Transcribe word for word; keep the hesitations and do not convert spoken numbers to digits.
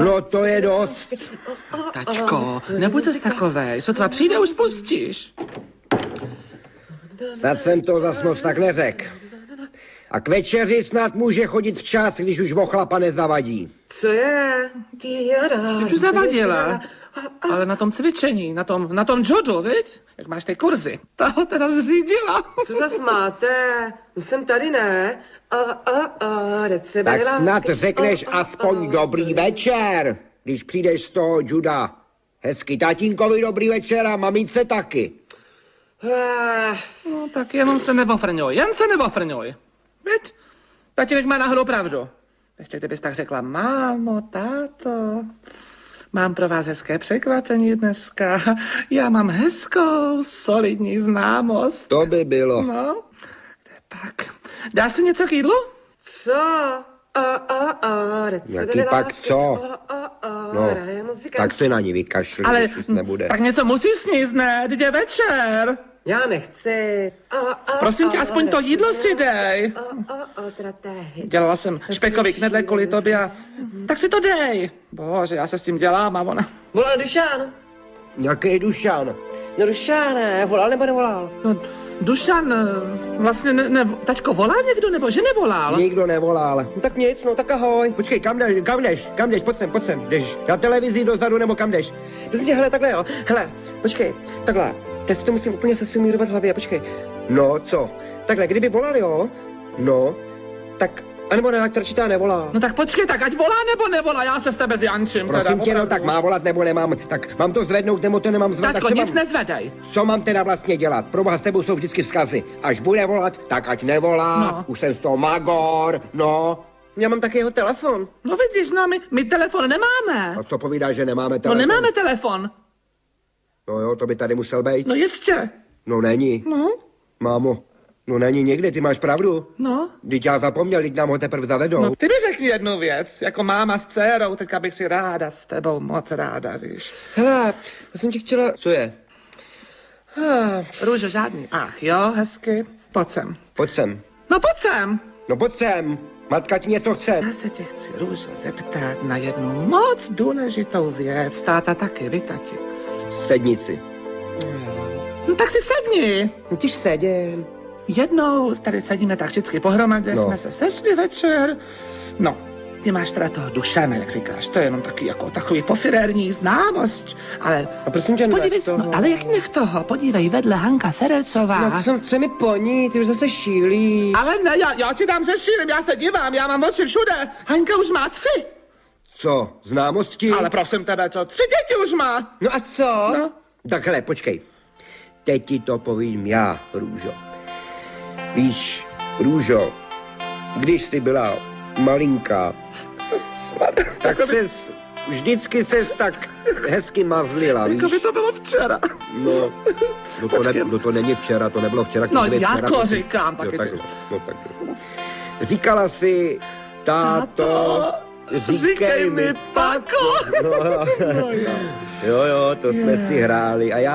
No to je dost. Tačko, nebuď zas takovej, sotva přijde, už spustíš. Snad jsem to zas moc tak neřekl. A k večeři snad může chodit včas, když už ochlapa nezavadí. Co je? Ty už zavadila. Ale na tom cvičení, na tom, na tom judu, viď? Jak máš ty kurzy. Ta ho teda zřídila. Co zas máte? No jsem tady, ne? A, a, a, Tak snad řekneš aspoň dobrý večer, když přijdeš z toho juda. Hezky tatínkovi dobrý večer a mamince taky. No tak jenom se nevofrňuj, jen se nevofrňuj. Viď? Tatínek má náhodou pravdu. Ještě kdybys tak řekla, mámo, táto, mám pro vás hezké překvapení dneska. Já mám hezkou, solidní známost. To by bylo. No, kde pak? Dáš si něco k jídlu? Co? A, a, a, Jaký pak co? No, tak se na ní vykašli, ale když nebude. tak něco musíš sníst, ne? Teď je večer. Já nechci. A, a, Prosím tě, a, aspoň to jídlo si dej. A, a, a, teda té. Dělala jsem špekový knedle kvůli tobě a tak si to dej. Bože, já se s tím dělám a ona... Volal Dušan. Jaký Dušan? No Dušane, volal nebo nevolal? No, Dušan, vlastně ne, ne, taťko, volá někdo, nebo že nevolal? Nikdo nevolal. No tak nic, no tak ahoj. Počkej, kam jdeš, kam jdeš, kam jdeš, pojď sem, pojď sem, jdeš na televizi dozadu nebo kam jdeš? Prosím tě, hele, takhle jo, hele, počkej, takhle, já si to musím úplně sesumírovat v hlavě, počkej. No, co? Takhle, kdyby volal, jo, No, tak, anebo ne, ať to radši ta nevolá. No tak počkej, tak ať volá nebo nevolá, já se s tebe zjančím. prosím teda, tě, no opravdu tak už. má volat nebo nemám, tak mám to zvednout nebo to nemám zvednout. Taťko, tak co nic mám, nezvedej. co mám teda vlastně dělat? Proboha, s tebou jsou vždycky vzkazy. Až bude volat, tak ať nevolá, No. už jsem z toho magor, no. Já mám taky jeho telefon. No vidíš, no my, my telefon nemáme. A co povídáš, že nemáme No telefon? nemáme telefon. No jo, to by tady musel být. No jistě. No není. No, Mámo, no není nikdy, ty máš pravdu. no. Vždyť já zapomněl, vždyť nám ho teprve zavedou. No ty mi řekni jednu věc, jako máma s dcerou, teďka bych si ráda s tebou moc ráda, víš. Hele, já jsem ti chtěla... Co je? Ah, Růžo, žádný. Ach jo, hezky. Pojď sem. Pojď sem. No pojď sem. No pojď sem. Matka ti něco chce. Já se tě chci, Růžo, zeptat na jednu moc důležitou věc. Táta taky, vy tati. Sedni si. No tak si sedni. no tyž seděl. Jednou tady sedíme tak vždycky pohromadě, No. jsme se sešli večer. No, ty máš teda toho Dušana, jak říkáš, to je jenom taky jako takový pofirérní známost, ale... A prosím tě, Podívej nech se, toho. no, ale jak nech toho, podívej, vedle Hanka Ferelcová. No co, co mi po ní, ty už zase šílíš. Ale ne, já, já ti dám řeším, já se dívám, já mám oči všude. Hanka už má tři. Co, známosti? Ale prosím tebe, co, tři děti už má. No a co? No. Tak hele, počkej. Teď ti to povím já, Růžo. Víš, Růžo, když jsi byla malinká, tak ses, vždycky ses tak hezky mazlila, Jako by víš? to bylo včera. No, no to, ne, no to není včera, to nebylo včera. No, kdyby jako včera, to si- říkám, taky no, tak, ty. no, tak. Říkala si, táto, říkej mi Pako. No, jo, jo, to jsme si hráli a já